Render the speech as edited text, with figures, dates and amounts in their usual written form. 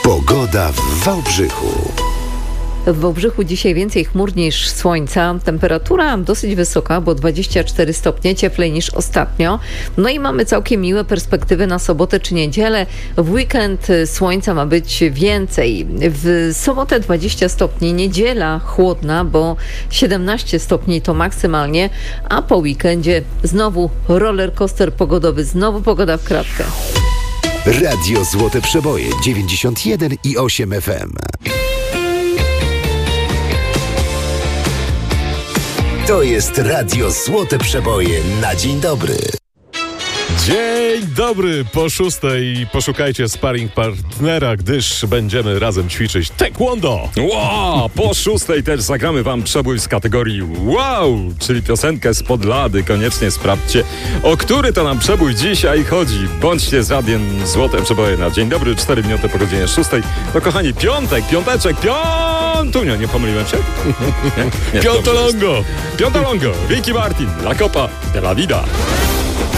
Pogoda w Wałbrzychu. W Wałbrzychu dzisiaj więcej chmur niż słońca. Temperatura dosyć wysoka, bo 24 stopnie, cieplej niż ostatnio. No i mamy całkiem miłe perspektywy na sobotę czy niedzielę. W weekend słońca ma być więcej. W sobotę 20 stopni, niedziela chłodna, bo 17 stopni to maksymalnie, a po weekendzie znowu rollercoaster pogodowy, znowu pogoda w kratkę. Radio Złote Przeboje 91,8 FM. To jest Radio Złote Przeboje na dzień dobry. Dzień dobry, po 6:00 poszukajcie sparring partnera, gdyż będziemy razem ćwiczyć taekwondo. Wow, po 6:00 też zagramy wam przebój z kategorii wow, czyli piosenkę spod lady. Koniecznie sprawdźcie, o który to nam przebój dzisiaj chodzi. Bądźcie z Radiem Złote Przeboje na dzień dobry, 4 minuty po godzinie 6:00. To kochani, piąteczek, piątunio, nie pomyliłem się? Nie, Piątolongo! Ricky Martin, La Copa de la Vida.